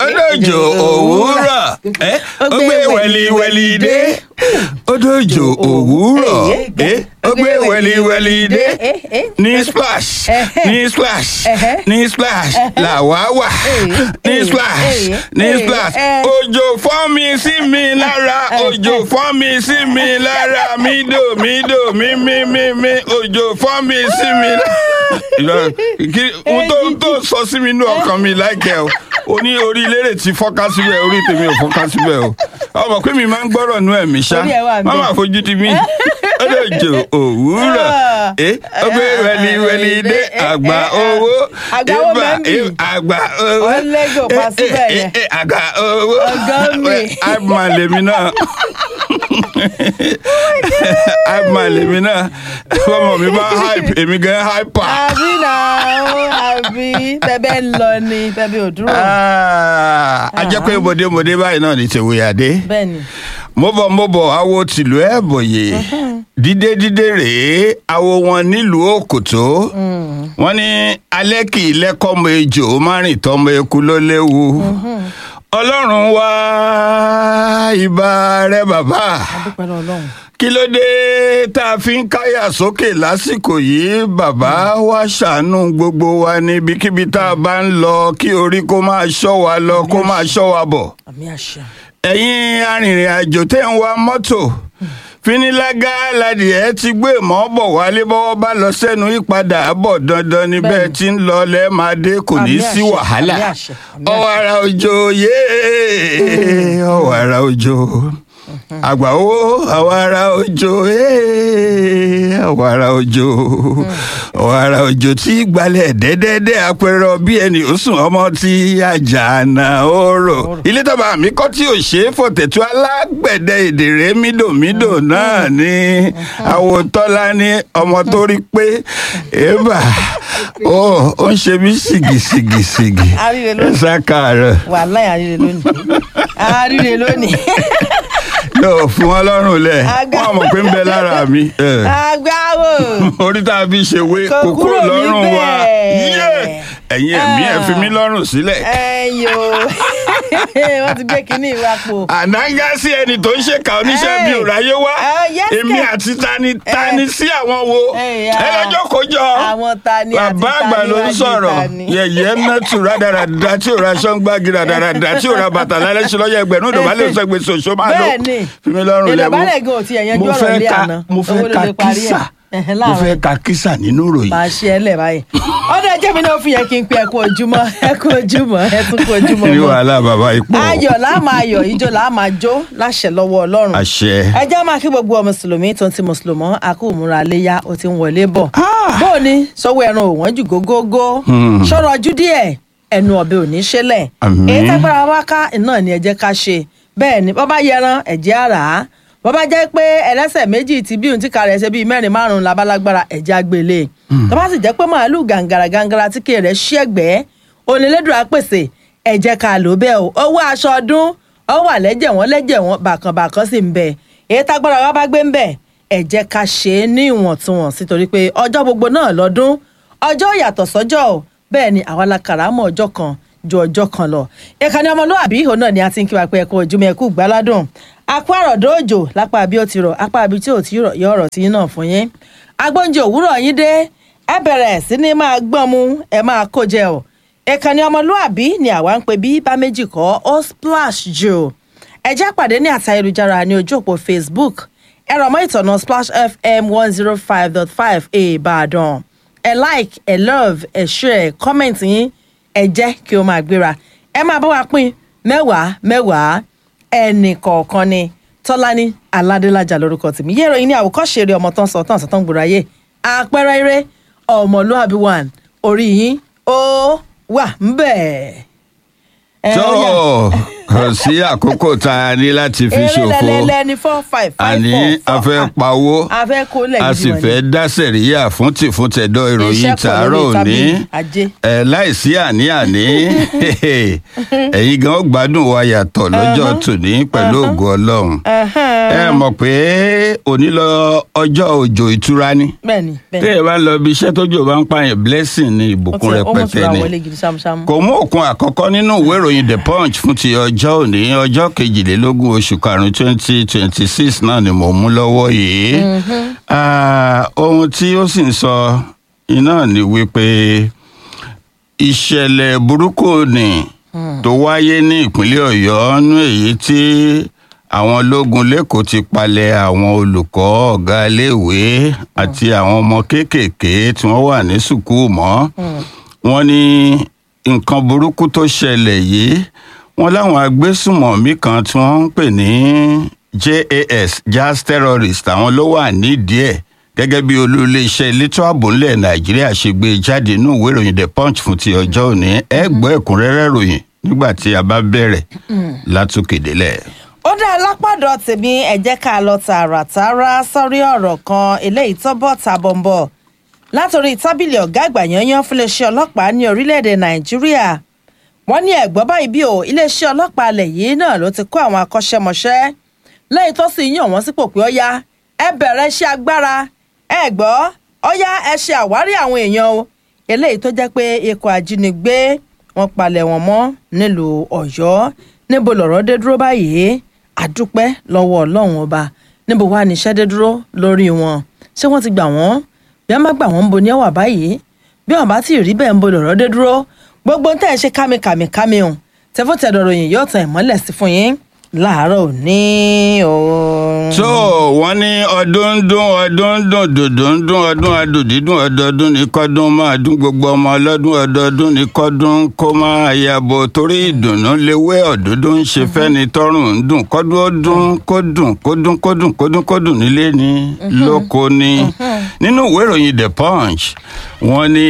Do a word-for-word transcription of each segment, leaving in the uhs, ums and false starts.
odòjò òwúrọ̀ ó gbé wẹ̀lìwẹ̀lì dé odòjò òwúrọ̀ ó gbé wẹ̀lìwẹ̀lì dé ní splash ní splash ní splash làwa wà ní splash ní splash òjò fọ́ mi sí mi lára òjò fọ́ mi sí mi lára mídò mídò mímí mímí òjò fọ́ mi sí mi lára kí n tó n tó sọ sí mi inú ọkàn mi láìkẹ́ o ó ní orí eléré tí fọ́ká síbẹ̀ orí tèmi ò fọ́ká síbẹ̀ o ọmọ pé mi máa ń gbọ́rọ̀ nú ẹ̀mí ṣá má má fojú di mí odòjò òwúrọ̀ ó gbé wẹ̀lìwẹ̀lì dé àgbà owó ìbà àgbà owó àgbà owó àgbà lèmi náà àgbà lèmi náà ọmọ mi bá hype èmi gan hyper. àbí náà àbí bẹ́ẹ̀ ń lọ ni bẹ́ẹ̀ ò dúró. a jẹ́ pé mọ̀démọ̀dé báyìí náà ní tèwéyàdé. bẹ́ẹ̀ni. mo bọ̀ mo bọ̀ awo tìlú ẹ̀ bòye dídé dídé rèé awo wọn nílùú òkòtó wọn ní alẹ́ kì í lẹ́kọ̀ọ́mọ ejò márùn tọmọ eku ló léwu ọlọ́run wá ìbà rẹ bàbá kí ló dé tá a fi ń káyà sókè lásìkò yìí bàbá wá ṣàánú gbogbo wa níbikíbi tá a bá ń lọ kí orí kó máa ṣọ́ wa lọ kó máa ṣọ́ wa bọ̀ ẹ̀yin arìnrìn-àjò tẹ́ ń wa mọ́tò finilágá ládìẹ ti gbé mọ́ bọ̀ wálé bọ́wọ́ bá lọ sẹ́nu ìpadà bọ̀ dandan níbẹ̀ tí ń lọ lẹ́ máa dé kò ní sí wàhálà ọ̀wàrà òjò yéé ọ̀wàrà òjò àgbà owó ọ̀wàrà òjò ọ̀wàrà òjò ọ̀wàrà òjò tí gbalẹ̀ dẹ́dẹ́dẹ́ apẹ̀rọ bí ẹni ó sùn ọmọ tí àjànà orò ilé tọ́ba mi kọ́ tí ò ṣe é fọ̀tẹ̀tù alágbẹ̀dẹ èdèrè mídòmídò náà ní àwòtọ́lá ní ọmọ tó rí pé èèbà ó ó ń ṣe bí sìgìsìgìsìgì ẹ sákàárọ̀. wàhálà àríre lónìí àríre lónìí. yóò fún wọn lọ́rùn lẹ̀ wọ́n mọ̀ pé ń bẹ lára mi. agbáwo. orí tá a fi ṣe wé kókó lọ́rùn wa ẹ̀yin ẹ̀mí ẹ̀ fi mí lọ́rùn sílẹ̀. ẹyọ wọ́n ti gbé kínní ìwà pò. ànágá sí ẹni tó ń ṣèkà oníṣẹ́ bí òráyé wá èmi àti tani tani sí àwọn wo ẹ lọ́jọ́ kójọ bàbá àgbà ló ń sọ̀rọ̀ yẹ̀yẹ́ mẹ́tù rádaràdà tí ò ra ṣọ́ngbági rádaràdà tí ò ra bàtà lálẹ́ sí lọ́yẹ̀ ẹgbẹ̀rún ìdòbálẹ̀ òṣègbè ṣoṣo máa lọ fi mí lọ́rùn lẹ́wọ́ mo fẹ́ ka mo fẹ́ ka kísà mo fẹ́ ka kísà nínú ìròyìn. máa ṣe ẹ lẹ báyìí ọdọ ẹjẹ mi náà fi yẹ kí n pe ẹ kú ojúmọ́ ẹ kú ojúmọ́ ẹ tún kú ojúmọ́. ní wàhálà bàbá ipò. ayọ̀ la máa yọ̀ ijó la máa jó láṣẹ lọ́wọ́ Ọlọ́run. àṣẹ. ẹ jẹ́ máa kí gbogbo mùsùlùmí tó ń ti mùsùlùmọ́ àkó ìmúra léyà ó ti ń wọlé bọ̀. bó o ní sọ́wọ́ ẹran òwọ́n jù gógógó ṣọ́rọ̀ ojú díẹ̀ ẹnu ọ̀bẹ ò ní ṣẹlẹ̀ èyí tágbára wá ká náà ni ẹ jẹ́ ká ṣe bẹ́ẹ̀ ni bọ́ bá yẹran ẹ̀jẹ̀ àrà á bọ́ bá jẹ́ pé ẹlẹ́sẹ̀ méjì tí bí ohun tí kàrẹ̀ ṣe bíi mẹ́rin márùn-ún labalágbára ẹ̀jẹ̀ àgbélé tó bá sì jẹ́ pé màálù gàǹgàrà gàǹgàrà tí kèrè ṣẹ́gbẹ́ onílédùá pèsè ẹ̀jẹ̀ ká ló bẹ́ẹ̀ o owó aṣọ ọdún ó wà lẹ́jẹ̀ wọ́n lẹ́jẹ̀ wọ́n bàkànbàkàn sì ń bẹ èyí tágbára wa bá gbé ń bẹ ẹ̀jẹ̀ ká ṣe é ní ìwọ̀ntúnwọ̀nsí torí pé ọjọ́ gbogbo náà lọ́dún ọjọ́ yàtọ̀ sọ́jọ́ bẹ́ẹ̀ ni àwa la kàrámọ̀ ọjọ́ kan ju ọjọ́ kan lọ. ìkànnì ọmọlúwàbí ìhò náà ni a ti ń kí wa pé ẹ̀kọ́ ojúmọ́ ẹ̀kú gbáládùn apá àròdó òjò lápá bí ó ti rọ̀ apá bí tí ò ti rọ̀ yọ ọ̀rọ̀ tí yín náà fún yín. agbóúnjẹ òwúrọ̀ yín dé ẹ bẹ̀rẹ̀ sí ní máa gbọ́n mu ẹ máa kó jẹ ọ̀. ìkànnì ọmọlúwàbí ni àwa ń pè bí bá méjì kọ́ ó splash jù. ẹ jẹ́ pàdé ní àtà ayélujára ní ojú òpó Facebook ẹ rọ̀ mọ́ ìtọ̀nà Splash F M one zero five dot five Ìbàdàn ẹ like ẹ love ẹ share comment yín ẹ jẹ́ kí o máa gbéra ẹ máa bá wa pín mẹ́wàá mẹ́wàá ẹnì kọ̀ọ̀kan ni Tọ́lání Aládélájà lórúkọ tèmi yé ìròyìn ní àwòkọ́ṣe eré ọmọ tán sọ tán sọ tán gbòòrò ayé àpẹẹrẹ eré ọmọlúàbí one orí yín ó wà ń bẹ̀. tó kò sí àkókò tá a ní láti fi ṣòfò eré lẹ́lẹ́lẹ́ ní four five five àní four a fẹ́ pawó a fẹ́ kó lẹ̀ a sì fẹ́ dá sẹ̀ríyà fún tìfúntẹ̀dọ̀ ìròyìn tàárọ̀ òní ẹ̀ láìsí àní-àní ẹ̀yin gan ó gbádùn wa yàtọ̀ lọ́jọ́ tòní pẹ̀lú ògo Ọlọ́run ẹ mọ̀ pé òní lọ ọjọ́ òjò ìtura ni tí ẹ bá lọ bí iṣẹ́ tójò bá ń pààyàn blessing ni ìbùkún rẹpẹtẹ ni kò mú òkun àkọ́kọ́ nínú ìwé ìròyìn The Punch fún ti ọjọ́ òní ọjọ́ kejìlélógún oṣù karùn-ún twenty twenty six náà ni mo mú lọ́wọ́ yìí ohun tí ó sì ń sọ iná ni wípé ìṣẹ̀lẹ̀ burúkú ni tó wáyé ní ìpínlẹ̀ Ọ̀yọ́ nú èyí tí àwọn ológun lẹ́kọ̀ọ́ ti palẹ̀ àwọn olùkọ́ ọ̀gá iléèwé àti àwọn ọmọ kéékèèké tí wọ́n wà ní sùkúù mọ́ wọ́n ní nǹkan burúkú tó ṣẹlẹ̀ yìí wọ́n láwọn agbésùmọ̀mí kan tí wọ́n ń pè ní J A S Jazz Terrorist àwọn ló wà nídìí ẹ̀ gẹ́gẹ́ bí olú iléeṣẹ́ elétò ààbò ńlẹ̀ Nàìjíríà ṣe gbé jáde nínú ìwé ìròyìn The Punch fún ti ọjọ́ òní ẹ gbọ́ ẹ̀kúnrẹ́rẹ́ ròyìn nígbà tí a bá bẹ̀rẹ̀ látòkè délẹ̀. ó dá alápàdọ̀ tèmi ẹ jẹ́ ká lọ tààràtàrà sórí ọ̀rọ̀ kan eléyìí tó bọ̀ tàbọ̀nbọ̀ látòrí tábìlì ọ̀gá àgbà yanyan fún iléeṣẹ́ ọlọ́pàá ní orílẹ̀-èdè Nàìjíríà wọ́n ní ẹ̀gbọ́n báyìí bí o iléeṣẹ́ ọlọ́pàá alẹ̀ yìí náà ló ti kó àwọn akọ́ṣẹ́mọṣẹ́ lẹ́yìn tó sì yàn wọ́n sípò pé ọ̀yá ẹ bẹ̀rẹ̀ iṣẹ́ agbára ẹ gbọ́ ọ̀yá ẹ ṣe àwárí àwọn èèyàn o eléyìí tó jẹ́ pé ikọ̀ ajínigbé wọ́n palẹ̀ wọn mọ́ nílùú Ọ̀yọ́ níbo lọ̀rọ̀ dé dúró báyìí àdúpẹ́ lọ́wọ́ Ọlọ́run ọba níbo wá níṣẹ́ dé dúró lórí wọn ṣé wọ́n ti gbà wọ́n bí wọ́n bá gbà wọ́n ń bo ní ẹ̀wà báyìí bí wọ́n bá ti rí bẹ́ẹ̀ ń bo lọ̀rọ̀ dé dúró gbogbo tẹ́ ẹ ṣe kámikàmikàmi o tẹ́fọ́tẹ̀dọ̀ ròyìn yóò tan ìmọ́lẹ̀ sí fún yín láàárọ̀ òní o. tó wọ́n ní ọdún ń dún ọdún ń dún dòdò ń dún ọdún adòdídùn ọdọọdún ní kọ́dún máa dún gbogbo ọmọ ọlọ́dún ọdọọdún ní kọ́dún kó máa yàbọ̀ torí ìdùnnú léwé ọ̀dọ́dún ń ṣe fẹ́ni tọ́rùn ń dùn kọ́dún ó dún kó dùn kó dún kó dùn kó dún kó dùn nílé ni lóko ni nínú ìwé ìròyìn The Punch wọ́n ní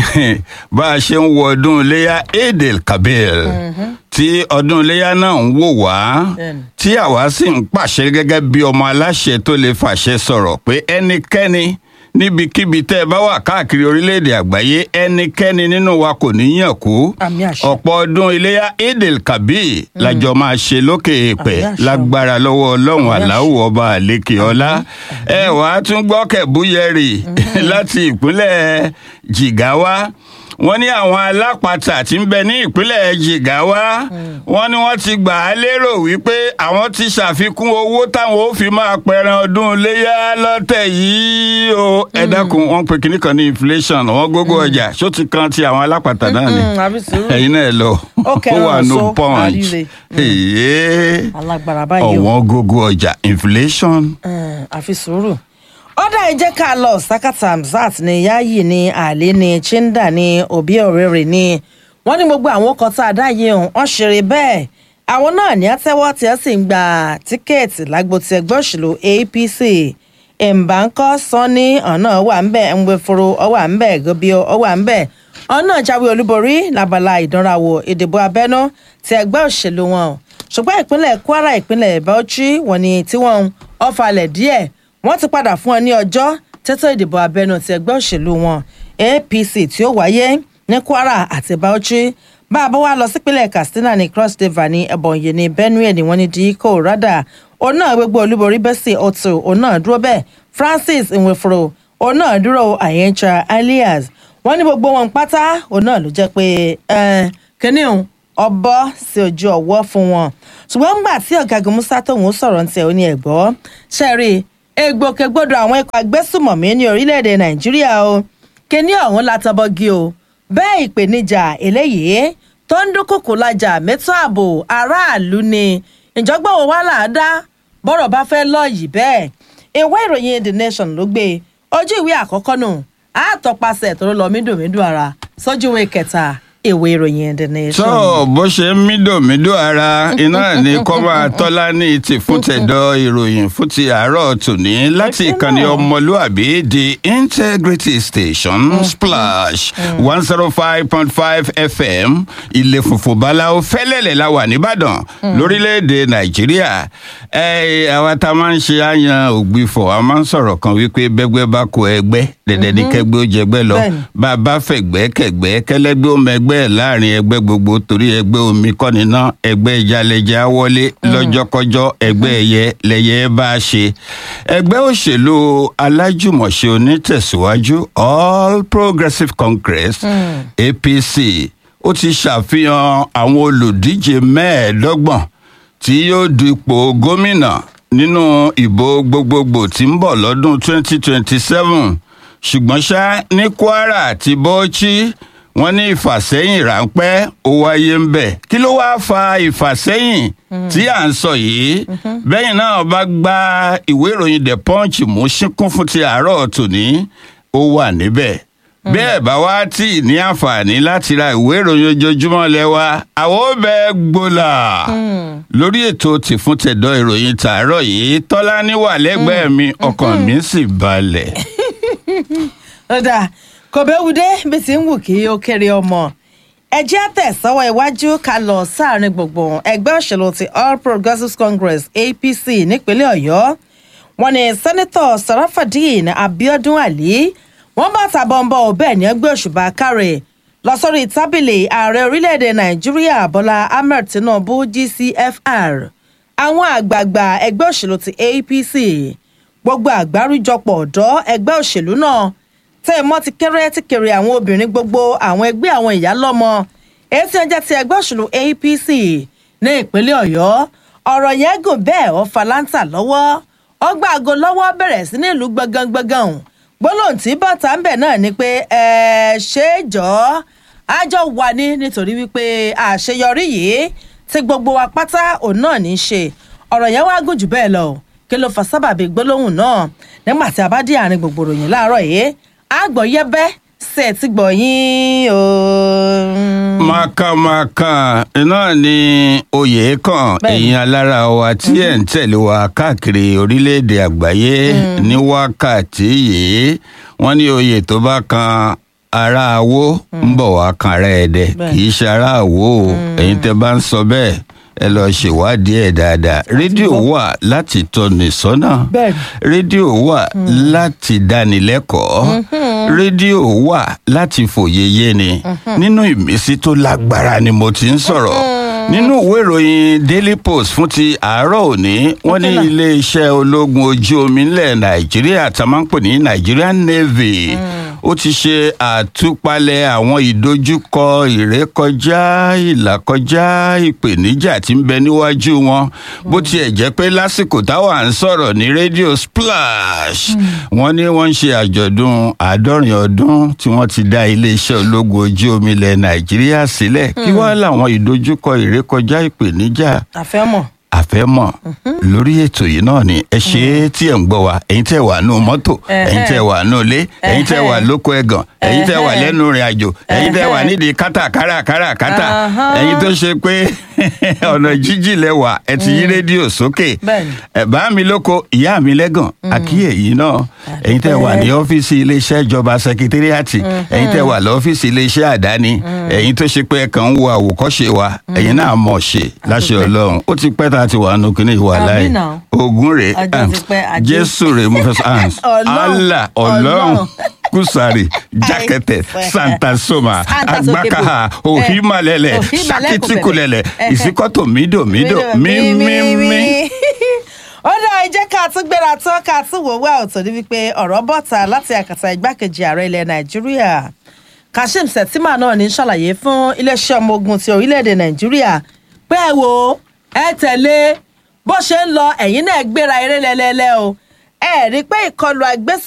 bá a ṣe ń wọ ọdún iléyà Eid el-Kabir tí ọdún iléyà náà ń wò wá tí àwa sì ń pàṣẹ gẹ́gẹ́ bí ọmọ aláṣẹ tó lè fàṣẹ sọ̀rọ̀ pé ẹnikẹ́ni níbikíbi tẹ́ ẹ bá wà káàkiri orílẹ̀-èdè àgbáyé ẹnikẹ́ni nínú wa kò ní yàn kú ọ̀pọ̀ ọdún iléyà Eid el-Kabir lájọ máa ṣe lókè èèpẹ̀ lágbára lọ́wọ́ Ọlọ́run aláwọ̀ ọba àlékè ọlá ẹ wàá tún gbọ́ kẹ̀búyẹ̀rì láti ìpínlẹ̀ Jigawa wọ́n ní àwọn alápatà tí ń bẹ ní ìpínlẹ̀ Jigawa wọ́n ní wọ́n ti gbà á lérò wípé àwọn ti ṣàfikún owó táwọn ó fi máa pẹran ọdún iléyà lọ́tẹ̀ yìí o ẹ dákun wọ́n pe kinní kan ní inflation wọ́n gógó ọjà ṣó ti kan ti àwọn alápatà náà ni ẹ̀yin náà lọ ó wà no punch ọ̀wọ́n gógó ọjà inflation. àfi sùúrù ọ̀dà ìjẹ́ ká lọ sakata Hamzat ní Yayi ní Ali ní Chinda ní Obi Orere ní wọ́n ní gbogbo àwọn ọkọ̀ tá a dá yìí wọ́n ṣeré bẹ́ẹ̀ àwọn náà ní àtẹ́wọ́ tí ẹ sì ń gba tíkẹ́ẹ̀tì lágbo ti ẹgbẹ́ òṣèlú A P C Mbanko Sani ọ̀nà wà ń bẹ̀ Nweforo ọwà ń bẹ̀ Gobio ọwà ń bẹ̀ ọ̀nà jáwé olúborí lábala ìdánrawò ìdìbò abẹ́nú ti ẹgbẹ́ òṣèlú wọn ṣùgbọ́n ìpínlẹ̀ Kwara ìpínlẹ̀ Bauchi wọ́n ní tí wọ́n ọ̀falẹ̀ díẹ̀ wọ́n ti padà fún ọ ní ọjọ́ tètò ìdìbò abẹ́nú ti ẹgbẹ́ òṣèlú wọn A P C tí ó wáyé ní Kwara àti Bauchi bá a bá wá lọ sípínlẹ̀ Katsina ní Cross River ní Ebonyi ní Benue ní wọ́n ní Dikko Rada òun náà gbogbo olúborí Bẹ́sì Otu òun náà dúró bẹ́ẹ̀ Francis Nweforo òun náà dúró Ayencha alias wọ́n ní gbogbo wọn pátá òun náà ló jẹ́ pé kínníhùn ọbọ̀ sí ojú ọwọ́ fún wọn ṣùgbọ́n ńgbà tí ọ̀gágun Musa tóun sọ̀rọ̀ ń tẹ̀ ó ní ẹ̀gbọ́ ṣẹ́rí egbòkègbodò àwọn ikọ̀ agbésùmọ̀mí ní orílẹ̀-èdè Nàìjíríà o kíní ọ̀hún látọbọ́gí o bẹ́ẹ̀ ìpèníjà eléyìí tó ń dúnkùkù lájà mẹ́tọ́ ààbò aráàlú ni ìjọgbọ́n wo wá làádá bọ́rọ̀ bá fẹ́ lọ yìí bẹ́ẹ̀ ìwé ìròyìn The Nation ló gbé ojú ìwé àkọ́kọ́ nù àtọ̀pasẹ̀ tó lọ mídùmídù ara sójú ìwé kẹta ìwé ìròyìn The Nation. tó bó ṣe ń mídòmídò ara iná ní kọ́má tọ́lá ní ti fún tẹ̀dọ̀ ìròyìn fún ti àárọ̀ tòní láti ìkànnì ọmọlúàbí The Integrity Station Splash one zero five point five F M ilé funfun báláwo fẹ́lẹ́lẹ̀ la wà nìbàdàn lórílẹ̀‐èdè nàìjíríà. ẹ àwa tá a máa ń ṣe àyàn ògbìfọ̀ a máa ń sọ̀rọ̀ kan wípé bẹ́gbẹ́ bá kó ẹgbẹ́ dẹ̀dẹ̀ ní kẹgbẹ́ ó jẹgbẹ́ lọ bá a bá fẹ̀gbẹ́ kẹgbẹ́ kẹlẹ́gbẹ́ ó mẹgbẹ́ láàrin ẹgbẹ́ gbogbo torí ẹgbẹ́ omi kọ́ni náà ẹgbẹ́ ìjàlẹ̀jà wọlé lọ́jọ́kọjọ́ ẹgbẹ́ ẹyẹ lẹyẹ bá a ṣe. ẹgbẹ́ òṣèlú alájùmọ̀ṣe onítẹ̀síwájú All Progressive Congress A P C ó ti ṣàfihàn àwọn olùdíje mẹ́ẹ̀ẹ́dọ́gbọ̀n tí yóò dupò gómìnà nínú ìbò gbogbogbò tí ń bọ̀ lọ́dún twenty twenty-seven ṣùgbọ́n ṣá ní Kwara àti Bauchi wọ́n ní ìfàsẹ́yìn ráńpẹ́ ó wáyé ń bẹ̀. kí ló wáá fa ìfàsẹ́yìn tí à ń sọ yìí? bẹ́yìn náà bá gba ìwé ìròyìn The Punch mú síkún fún ti àárọ̀ tòní ó wà níbẹ̀. bẹ́ẹ̀ bá wá tí ní àǹfààní láti ra ìwé ìròyìn ojoojúmọ́ lẹ́wà àwọn ó bẹ gbọ́là lórí ètò tì fún tẹ̀dọ̀ ìròyìn tàárọ̀ yìí Tọ́lání wà lẹ́gbẹ̀ẹ́ mi ọkàn mi sì balẹ̀. ọ̀dà kò bẹ́ẹ̀ dé bí ti ń wù kí ó kéré ọmọ ẹjẹ́ àtẹ̀sọ́wọ́ iwájú ká lọ sáàrin gbùngbùn ẹgbẹ́ òṣèlú ti All Progressives Congress A P C nípínlẹ̀ Ọ̀yọ́. wọ́n ní sẹ́nitọ̀ Sarafadeen Abiodun Ali wọ́n bá tàbọ̀nbọ̀ bẹ́ẹ̀ ní ẹgbẹ́ òṣùbà kárẹ̀ lọ sórí tábìlì ààrẹ orílẹ̀-èdè Nàìjíríà Bọ́lá Ahmed Tinubu G C F R. àwọn àgbààgbà ẹgbẹ́ òṣèlú ti A P C gbogbo àgbáríjọpọ̀ ọ̀dọ́ ẹgbẹ́ òṣèlú náà tẹ́ ẹ mọ́ ti kéré ti kéré àwọn obìnrin gbogbo àwọn ẹgbẹ́ àwọn ìyá lọ́mọ èyí tí wọ́n jẹ́ ti ẹgbẹ́ òṣèlú A P C ní ìpínlẹ̀ Ọ̀yọ́. ọ̀rọ̀ yẹn gùn bẹ́ẹ̀ ó fa láǹtà lọ́wọ́ ó gbà àgọ́ lọ́wọ́ bẹ̀rẹ̀ sí ní ìlú gbọ̀ngàn gbólóhùn tí bàtà ń bẹ̀ náà ni pé ẹ ṣe é jọ àjọ wà ní nítorí wípé àṣeyọrí yìí tí gbogbo wa pátá òun náà ní í ṣe. ọ̀rọ̀ yẹn wá gùn jù bẹ́ẹ̀ lọ kí ló fa sábàbí gbólóhùn náà nígbà tí a bá dé àárín gbogbo ròyìn láàárọ̀ yìí àgbọ̀yẹ́bẹ́ ṣe ti gbọ̀ yín o. màkàmàkà náà ni oyè kan ẹ̀yin alára wa tí ẹ̀ ń tẹ̀lé wa káàkiri orílẹ̀-èdè àgbáyé ní wákàtí yìí wọ́n ní oyè tó bá kan ará Awó ń bọ̀ wá kan ará Ẹdẹ kì í ṣe ará Awó ẹ̀yin tẹ́ bá ń sọ bẹ́ẹ̀ ẹ lọ ṣèwádìí ẹ̀ dáadáa. rédíò wà láti tọ́ni sọ́nà rédíò wà láti dánilẹ́kọ̀ọ́ rédíò wà láti fòye yéni nínú ìmísí tó lágbára ni mo ti ń sọ̀rọ̀. nínú ìwé ìròyìn Daily Post fún ti àárọ̀ òní wọ́n ní iléeṣẹ́ ológun ojú omi ńlẹ̀ Nàìjíríà tá a máa ń pè ní Nigerian Navy ó ti ṣe àtúpalẹ̀ àwọn ìdojúkọ ìrékọjá ìlàkọjá ìpèníjà tí ń bẹ níwájú wọn bó tiẹ̀ jẹ́ pé lásìkò táwa ń sọ̀rọ̀ ní rédíò Splash wọ́n ní wọ́n ń ṣe àjọ̀dún àádọ́rin ọdún tí wọ́n ti dá iléeṣẹ́ ológun ojú omi ilẹ̀ Nàìjíríà sílẹ̀ kí wá làwọn ìdojúkọ ìrékọjá ìpèníjà àfẹ́mọ̀ àfẹ́mọ̀ lórí ètò yìí náà ni ẹ ṣe é tí ẹ̀ ń gbọ́ wa ẹ̀yin tẹ́ wà nù mọ́tò ẹ̀yin tẹ́ wà nù ilé ẹ̀yin tẹ́ wà lóko ẹ̀gàn ẹ̀yin tẹ́ wà lẹ́nu rìn àjò ẹ̀yin tẹ́ wà nídìí kátàkárà káràkátà ẹ̀yin tó ṣe pé ọ̀nà jíjì lẹ́wà ẹ ti yí rédíò sókè ẹ̀ bá mi lóko ìyá mi lẹ́gàn àkíyèyí náà ẹ̀yin tẹ́ wà ní ọ́fíìsì iléeṣẹ́ ìjọba sẹkítírìàtì ẹ̀yin tẹ́ wà lọ́fíìsì iléeṣẹ́ àdáni ẹ̀yin tó ṣe pé ẹ kàn ń wo àwòkọ́ṣe wa ẹ̀yin náà mọ̀ ṣe láṣẹ Ọlọ́run ó ti pẹ́ tá ti wà nù kíní ìwà láì ogun rè Jésù rè mo fẹ́ sọ Allah Ọlọ́run Kusari Jakete Santa Soma Agbakaha Ohimalele Sakitikulele Ìsíkọ́tò mídò mídò mímímí. ó dá ẹ jẹ́ ká tún gbéra tán ká tún wò wá ọ̀tọ̀ ní wípé ọ̀rọ̀ bọ́ta láti àkàtà igbákejì ààrẹ ilẹ̀ Nàìjíríà Kashim Shettima náà ní ṣàlàyé fún iléeṣẹ́ ọmọ ogun ti orílẹ̀-èdè Nàìjíríà pé ẹ wo ẹ tẹ̀lé bó ṣe ń lọ ẹ̀yin náà gbéra eré lẹ́lẹ́lẹ́ o ẹ rí i pé ìkọlù àgbẹ̀sùn